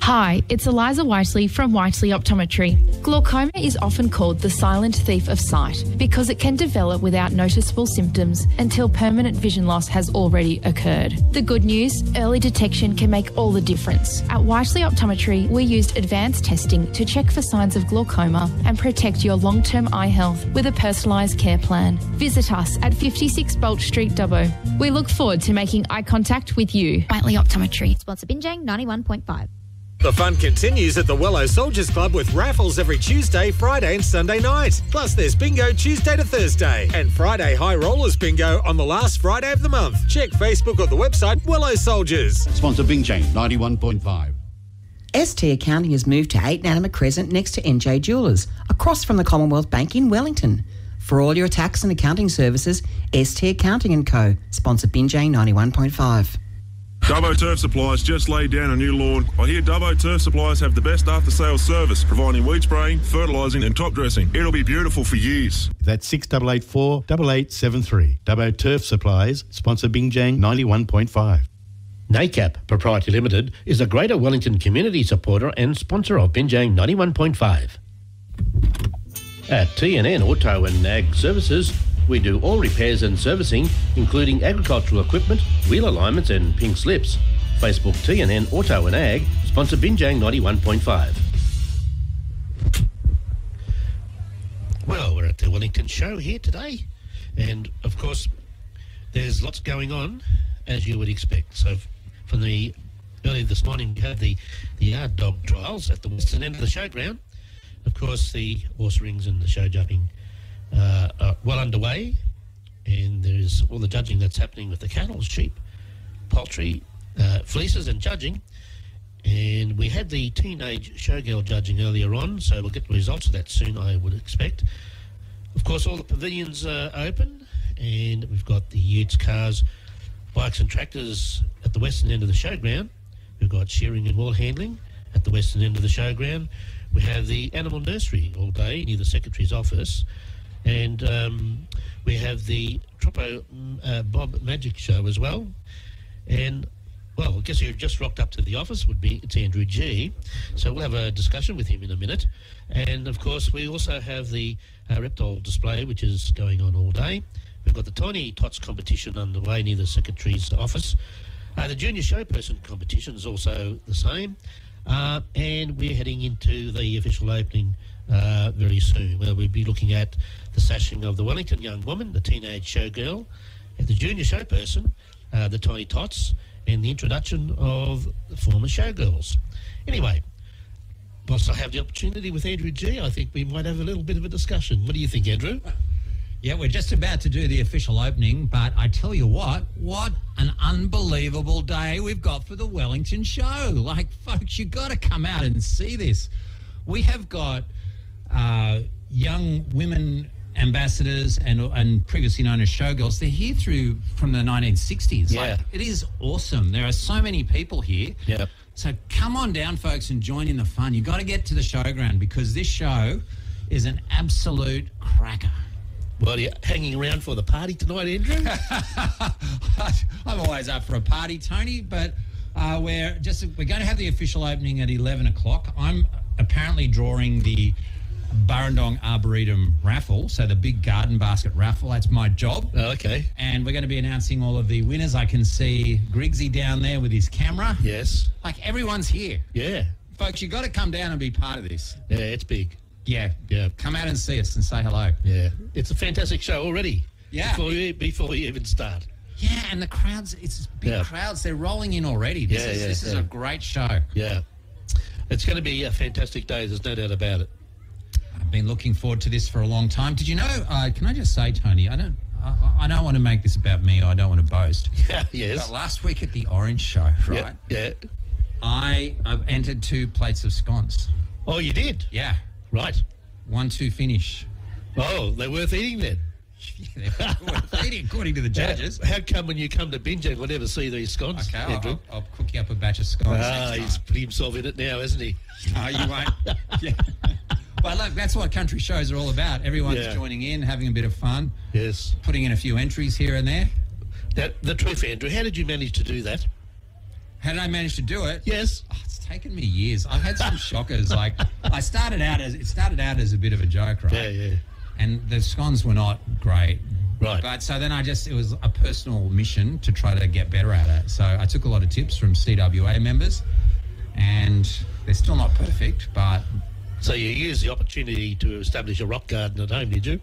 Hi, it's Eliza Whiteley from Whiteley Optometry. Glaucoma is often called the silent thief of sight because it can develop without noticeable symptoms until permanent vision loss has already occurred. The good news, early detection can make all the difference. At Whiteley Optometry, we used advanced testing to check for signs of glaucoma and protect your long-term eye health with a personalised care plan. Visit us at 56 Bolt Street, Dubbo. We look forward to making eye contact with you. Whiteley Optometry. Sponsor Binjang 91.5. The fun continues at the Wello Soldiers Club with raffles every Tuesday, Friday and Sunday night. Plus there's bingo Tuesday to Thursday and Friday High Rollers bingo on the last Friday of the month. Check Facebook or the website Wello Soldiers. Sponsor Binjang 91.5. ST Accounting has moved to 8 Nanama Crescent next to NJ Jewellers, across from the Commonwealth Bank in Wellington. For all your tax and accounting services, ST Accounting & Co. Sponsor Binjang 91.5. Dubbo Turf Supplies just laid down a new lawn. I hear Dubbo Turf Supplies have the best after-sales service, providing weed spraying, fertilising and top dressing. It'll be beautiful for years. That's 6884 8873. Dubbo Turf Supplies, sponsor Binjang 91.5. NACAP Proprietary Limited is a Greater Wellington community supporter and sponsor of Binjang 91.5. At TNN Auto and Ag Services, we do all repairs and servicing, including agricultural equipment, wheel alignments and pink slips. Facebook TNN Auto and Ag, sponsor Binjang 91.5. Well, we're at the Wellington Show here today, and of course, there's lots going on, as you would expect. So, from the earlier this morning, we had the yard dog trials at the western end of the showground. Of course, the horse rings and the show jumping are well underway, and there's all the judging that's happening with the cattle, sheep, poultry, fleeces and judging. And we had the teenage showgirl judging earlier on, so we'll get the results of that soon, I would expect. Of course, all the pavilions are open, and we've got the utes, cars, bikes and tractors at the western end of the showground. We've got shearing and wool handling at the western end of the showground. We have the animal nursery all day near the Secretary's office. And we have the Troppo Bob Magic Show as well. And, well, I guess who just rocked up to the office it's Andrew G. So we'll have a discussion with him in a minute. And, of course, we also have the reptile display, which is going on all day. We've got the Tiny Tots competition underway near the Secretary's office. The Junior Showperson competition is also the same. And we're heading into the official opening very soon, where we'll be looking at the sashing of the Wellington Young Woman, the Teenage Showgirl, and the Junior Showperson, the Tiny Tots, and the introduction of the former Showgirls. Anyway, whilst I have the opportunity with Andrew G, I think we might have a little bit of a discussion. What do you think, Andrew? Yeah, we're just about to do the official opening, but I tell you what an unbelievable day we've got for the Wellington Show. Like, folks, you've got to come out and see this. We have got young women ambassadors and previously known as showgirls. They're here from the 1960s. Yeah. Like, it is awesome. There are so many people here. Yeah. So come on down, folks, and join in the fun. You've got to get to the showground because this show is an absolute cracker. Well, you're hanging around for the party tonight, Andrew? I'm always up for a party, Tony, but we're going to have the official opening at 11 o'clock. I'm apparently drawing the Burrendong Arboretum raffle, so the big garden basket raffle. That's my job. Oh, okay. And we're going to be announcing all of the winners. I can see Griggsy down there with his camera. Yes. Like, everyone's here. Yeah. Folks, you've got to come down and be part of this. Yeah, it's big. Yeah. Yeah. Come out and see us and say hello. Yeah. It's a fantastic show already. Yeah. Before you even start. Yeah, and the crowds, it's big crowds. They're rolling in already. This is a great show. Yeah. It's going to be a fantastic day. There's no doubt about it. I've been looking forward to this for a long time. Did you know, can I just say, Tony, I don't want to make this about me. I don't want to boast. Yeah, yes. But last week at the Orange Show, right? Yeah. I've entered 2 plates of scones. Oh, you did? Yeah. Right. 1-2 finish. Oh, they're worth eating then. They're worth eating, according to the judges. How come when you come to Binjang, we'll never see these scones, Okay, Andrew? I'll cook you up a batch of scones. He's put himself in it now, hasn't he? No, you won't. Yeah. But look, that's what country shows are all about. Everyone's joining in, having a bit of fun. Yes. Putting in a few entries here and there. The truth, Andrew, how did you manage to do that? How did I manage to do it? Yes. Oh, it's taken me years. I've had some shockers. Like it started out as a bit of a joke, right? Yeah. And the scones were not great. Right. But so then it was a personal mission to try to get better at it. So I took a lot of tips from CWA members, and they're still not perfect, but... So you used the opportunity to establish a rock garden at home, did you?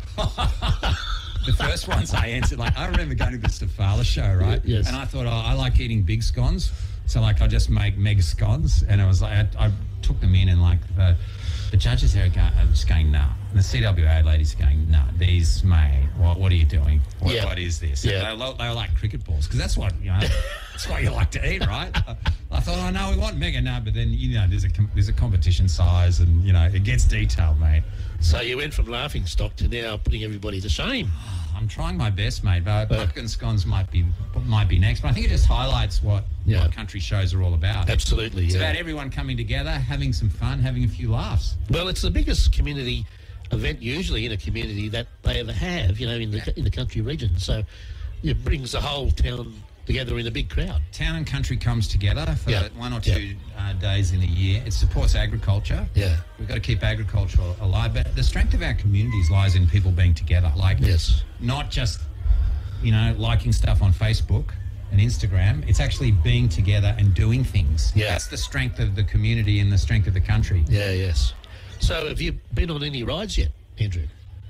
The first ones I answered, like, I remember going to the Stafala show, right? Yes. And I thought, I like eating big scones. So, like, I'll just make mega scones. And it was like, I took them in, and, like, the judges there are just going, nah. And the CWA ladies are going, nah, these, mate, what are you doing? What is this? Yeah. They were like cricket balls, because that's what, that's what you like to eat, right? I thought, no, we want mega. No, but then, there's a competition size, and, it gets detailed, mate. So you went from laughing stock to now putting everybody to shame. I'm trying my best, mate, but pumpkin scones might be next. But I think it just highlights what country shows are all about. Absolutely, It's about everyone coming together, having some fun, having a few laughs. Well, it's the biggest community event usually in a community that they ever have, in the country region. So it brings the whole town together in a big crowd. Town and country comes together for 1 or 2 days in a year. It supports agriculture. Yeah. We've got to keep agriculture alive. But the strength of our communities lies in people being together. Like, not just, liking stuff on Facebook and Instagram. It's actually being together and doing thing. Yeah. That's the strength of the community and the strength of the country. Yeah, yes. So have you been on any rides yet, Andrew?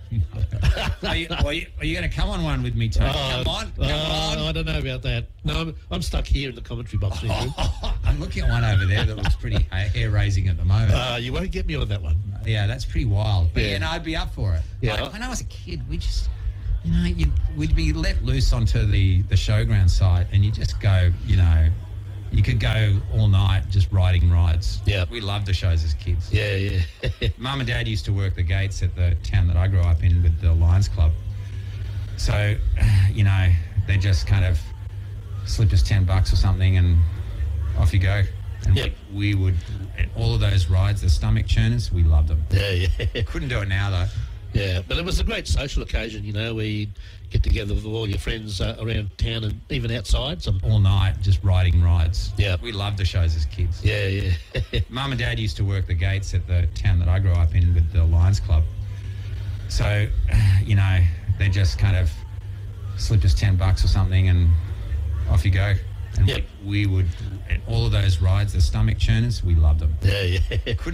Are you going to come on one with me, Tony? Come on. I don't know about that. No, I'm stuck here in the commentary box. I'm looking at one over there that looks pretty hair-raising at the moment. You won't get me on that one. Yeah, that's pretty wild. But I'd be up for it. Yeah. Like, when I was a kid, we just, we'd be let loose onto the showground site, and you just go, you could go all night just riding rides. Yeah. We loved the shows as kids. Yeah. Mum and Dad used to work the gates at the town that I grew up in with the Lions Club. So, they just kind of slipped us $10 or something, and off you go. And we would, all of those rides, the stomach churners, we loved them. Yeah. Couldn't do it now, though. Yeah, but it was a great social occasion, where you'd get together with all your friends around town and even outside. All night, just riding rides. Yeah. We loved the shows as kids. Yeah. Mum and Dad used to work the gates at the town that I grew up in with the Lions Club. So, they just kind of slipped us $10 or something, and off you go. And we would, all of those rides, the stomach churners, we loved them. Yeah. Couldn't